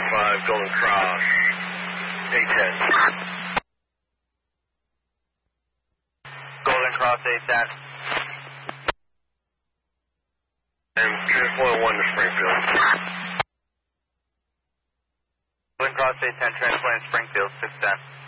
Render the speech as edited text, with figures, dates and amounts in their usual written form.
5, Golden Cross, 810. Golden Cross 810. And transport 1 to Springfield. Golden Cross 810, transport in Springfield, 610.